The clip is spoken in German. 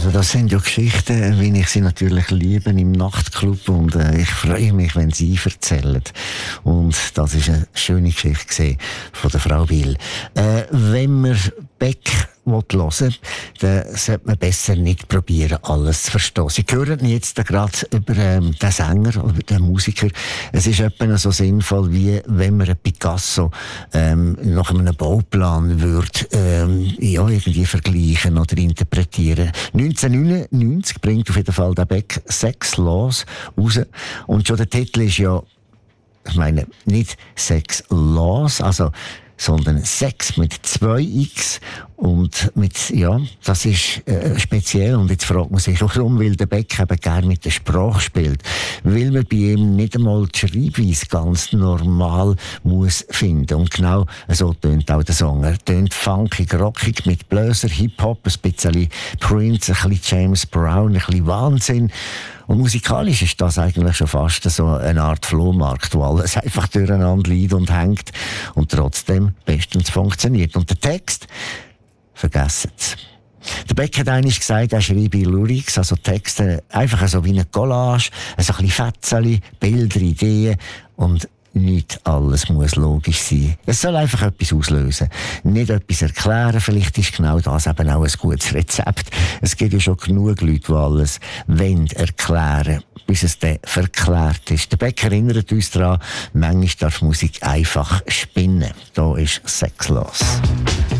Also das sind ja Geschichten, wie ich sie natürlich liebe im Nachtclub, und ich freue mich, wenn sie erzählen. Und das ist eine schöne Geschichte gewesen von der Frau Will. Wenn man Beck hören, dann sollte man besser nicht probieren, alles zu verstehen. Sie hören jetzt gerade über den Sänger, über den Musiker. Es ist etwa so sinnvoll, wie wenn man einen Picasso nach einem Bauplan würde irgendwie vergleichen oder interpretieren. 1999 bringt auf jeden Fall der Beck Sex Laws raus. Und schon der Titel ist ja, ich meine, nicht Sex Laws, sondern Sex mit 2x. Und das ist speziell. Und jetzt fragt man sich, warum will der Beck eben gerne mit der Sprache spielt? Weil man bei ihm nicht einmal die Schreibweise ganz normal muss finden. Und genau so tönt auch der Song. Er tönt funkig, rockig, mit Bläser, Hip-Hop, ein bisschen Prince, ein bisschen James Brown, ein bisschen Wahnsinn. Und musikalisch ist das eigentlich schon fast so eine Art Flohmarkt, wo alles einfach durcheinander liegt und hängt und trotzdem bestens funktioniert. Und der Text, vergessen es. Der Beck hat einmal gesagt, er schreibe Lyrics, also Texte, einfach so wie eine Collage, so ein bisschen Fetzeli, Bilder, Ideen, und nicht alles muss logisch sein. Es soll einfach etwas auslösen. Nicht etwas erklären. Vielleicht ist genau das eben auch ein gutes Rezept. Es gibt ja schon genug Leute, die alles erklären, bis es dann verklärt ist. Der Beck erinnert uns daran, manchmal darf Musik einfach spinnen. Da ist Sex los.